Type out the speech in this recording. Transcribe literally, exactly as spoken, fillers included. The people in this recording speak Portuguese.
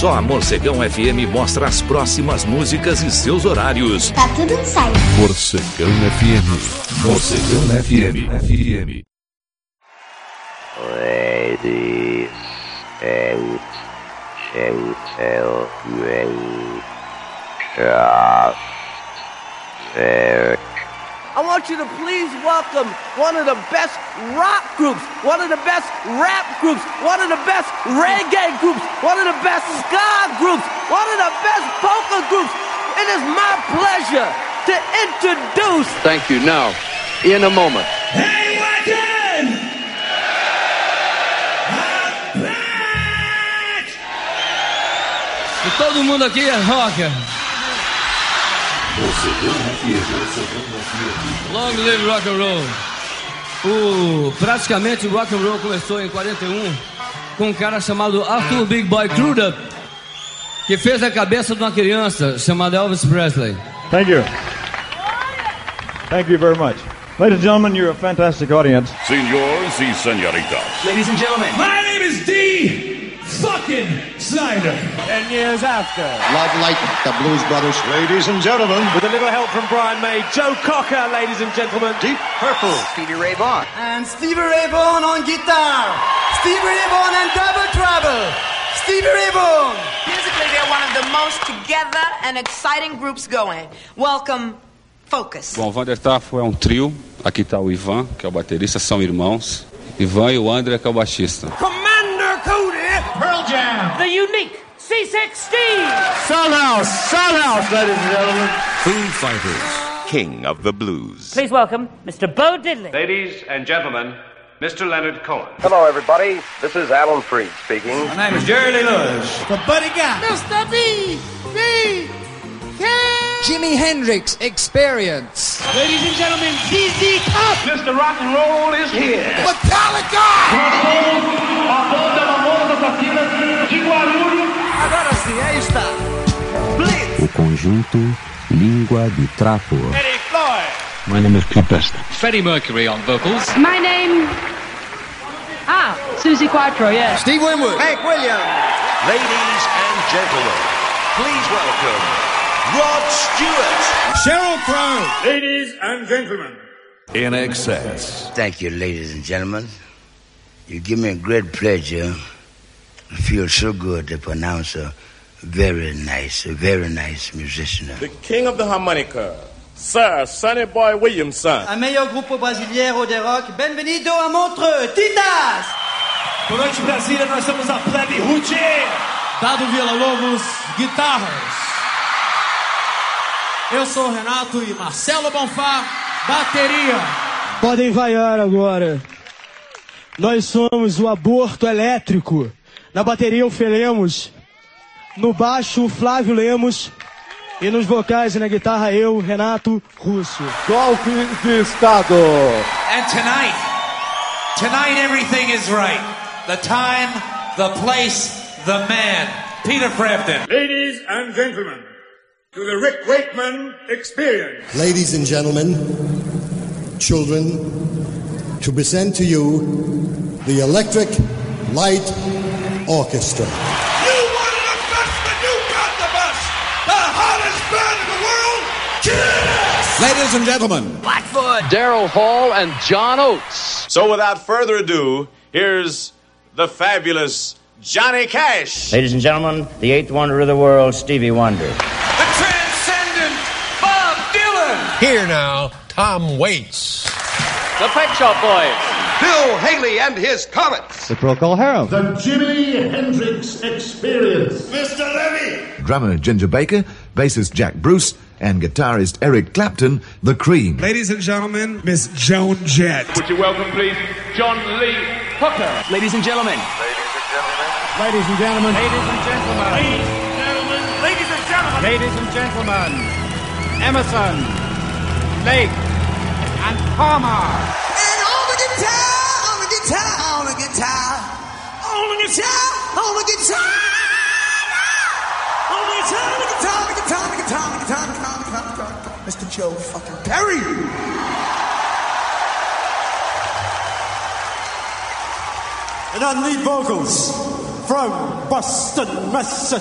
Só a Morcegão F M mostra as próximas músicas e seus horários. Tá tudo no site. Morcegão F M. Morcegão F M. F M. Ladies and gentlemen, I want you to please welcome one of the best rock groups, one of the best rap groups, one of the best reggae groups, one of the best ska groups, one of the best polka groups. It is my pleasure to introduce... Thank you. Now, in a moment. Hey, Wacken! E todo mundo aqui é rocker. Long live rock and roll. O, praticamente o rock and roll começou em quarenta e um com um cara chamado Arthur Big Boy Crudup, que fez a cabeça de uma criança chamada Elvis Presley. Thank you. Thank you very much. Ladies and gentlemen, you're a fantastic audience. Senores y señoritas. Ladies and gentlemen. My name is D. Fucking Snyder. Ten years after. Love like the Blues Brothers. Ladies and gentlemen. With a little help from Brian May, Joe Cocker, ladies and gentlemen. Deep Purple. Stevie Ray Vaughan. And Stevie Ray Vaughan on guitar. Stevie Ray Vaughan and double trouble. Stevie Ray Vaughan. Musically, they're one of the most together and exciting groups going. Welcome, Focus. Bom, o Vandertafo é um trio. Aqui está o Ivan, que é o baterista, são irmãos. Ivan e o André, que é o baixista. Commander Cody. Pearl Jam. The unique C sixteen. Sunhouse. Sunhouse, ladies and gentlemen. Foo Fighters. King of the Blues. Please welcome Mister Bo Diddley. Ladies and gentlemen, Mister Leonard Cohen. Hello, everybody. This is Alan Freed speaking. My name is Jerry Lee Lewis. The Buddy Guy. Mister B. B. K. Jimi Hendrix Experience. Ladies and gentlemen, Z Z Top. Mister Rock and Roll is here. Metallica. Agora sim, aí está. O conjunto Língua de Trapo. Eddie Floyd. My name is Pete Best. Freddie Mercury on vocals. My name... Ah, Susie Quattro, yeah. Steve Winwood. Hank Williams. Ladies and gentlemen, please welcome Rod Stewart. Sheryl Crow. Ladies and gentlemen. In Excess. Thank you, ladies and gentlemen. You give me a great pleasure. I feel so good to pronounce a very nice, a very nice musician. The king of the harmonica, Sir Sonny Boy Williamson. A meilleur grupo brasileiro de rock. Bem-vindo a Montreux, Titas! Boa noite, Brasília. Nós somos a Plebe Routier. Dado Villa-Lobos, guitarras. Eu sou o Renato e Marcelo Bonfá, bateria. Podem vaiar agora. Nós somos o Aborto Elétrico. Na bateria o Fê Lemos. No baixo o Flávio Lemos. E nos vocais e na guitarra eu, Renato Russo. Golpe de Estado. And tonight, tonight everything is right. The time, the place, the man. Peter Frampton. Ladies and gentlemen, to the Rick Wakeman Experience. Ladies and gentlemen, children, to present to you the Electric Light Orchestra. You wanted the best, but you got the best. The hottest band in the world, Kiss! Ladies and gentlemen, Blackfoot, Daryl Hall, and John Oates. So without further ado, here's the fabulous Johnny Cash. Ladies and gentlemen, the eighth wonder of the world, Stevie Wonder. The transcendent Bob Dylan. Here now, Tom Waits. The Pet Shop Boys. Bill Haley and his Comets. The Procol Harum. The Jimi Hendrix Experience. Mister Levy. Drummer Ginger Baker, bassist Jack Bruce, and guitarist Eric Clapton, The Cream. Ladies and gentlemen, Miss Joan Jett. Would you welcome, please, John Lee Hooker. Ladies and gentlemen. Ladies and gentlemen. Ladies and gentlemen. Ladies and gentlemen. Ladies and gentlemen. Ladies and gentlemen. Emerson, Lake, and Palmer. And on the guitar, on the guitar, on the guitar, on the guitar, on the guitar, on the guitar, on the guitar, on the guitar, on the guitar, on the guitar, on the guitar, on the guitar, on the guitar, Mister Joe fucking Perry. And on lead vocals from Boston, Massachusetts.